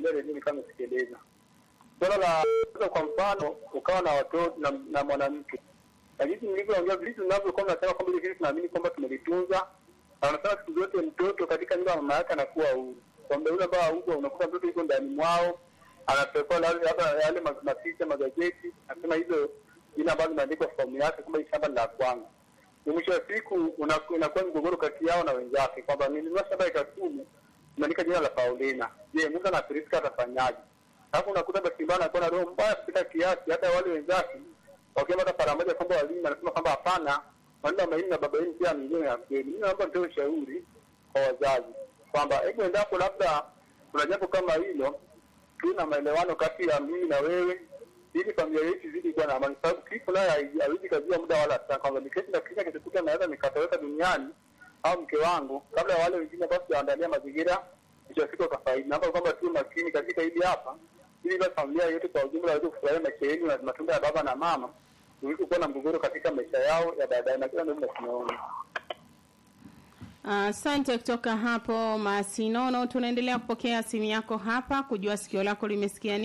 kupitia redio kama sikiliza. Swala la kwa mfano ukawa na watoto na mwanamke. Lakini nilivyoongea vitu ninavyokuwa nasema kwamba hivi tunaamini kwamba tumelitunza. Anasema siku zote mtoto katika nyumba ya mama yake anakuwa huru. Kwamba yule baba huko unakuta mtoto yuko ndani mwao, anapekwa yale mapicha magazeti, anasema hizo jina ambazo zimeandikwa fomu yake kama shamba la kwangu. Mwisho wa siku unakuwa mgogoro kati yao na wenzake kwamba nilinunua shamba ya 10 imeandika jina la Paulina. Je, Mungu anafirisika atafanyaje? Hapo unakuta basi bana anakuwa na roho mbaya kupita kiasi, hata wale wenzake wakiwa hata para moja kwamba walimu anasema kwamba hapana, wanda maini na baba yenu pia mingine ya kweli. Mimi naomba nitoe ushauri kwa wazazi kwamba hebu endapo labda kuna jambo kama hilo, tuna maelewano kati ya mimi na wewe ili familia yetu zidi kuwa na amani. Sababu kifo naye haiwezi kazia muda wala saa. Kwamba niketi na kisha kitakuta naweza nikatoweka duniani au mke wangu kabla wale wengine basi waandalia mazingira itafika kwa faida. Naomba kwamba tu makini katika hili hapa ili basi familia yote kwa ujumla iweze kufurahia maisha yenu na matunda ya baba na mama, ili kuwa na mgogoro katika maisha yao ya baadaye. Na kila ndio tunaona. Asante kutoka hapo Masinono. Tunaendelea kupokea simu yako hapa kujua sikio lako limesikia